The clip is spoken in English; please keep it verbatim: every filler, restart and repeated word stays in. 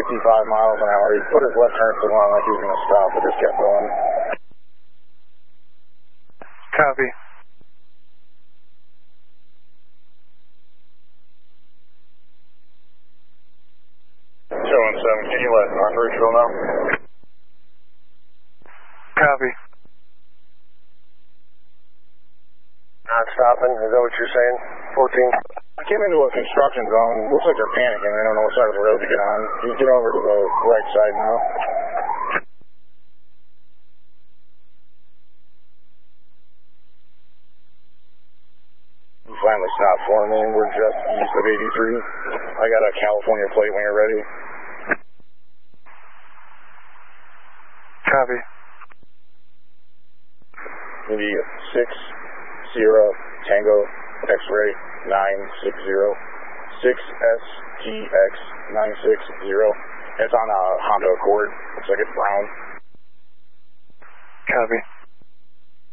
fifty-five miles an hour. He put his left turn signal on like he was going to stop, but just kept going. Copy. two one seven, can you let North Ridgeville know? Copy. Not stopping, is that what you're saying? fourteen? I came into a construction zone. Looks like they're panicking. They don't know what side of the road to get on. He's getting over to the right side now. He finally stopped for me. We're just east of eighty-three. I got a California plate when you're ready. Copy. Maybe six zero Tango X-ray nine six zero six S T X nine six zero. It's on a Honda Accord. Looks like it's brown. Copy.